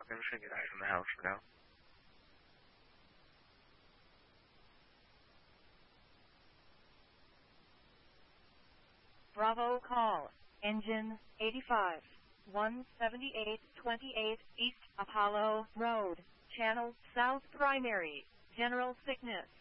Permission to get out from the house for now. Bravo call. Engine 85. 17828 East Apollo Road. Channel South Primary. General sickness.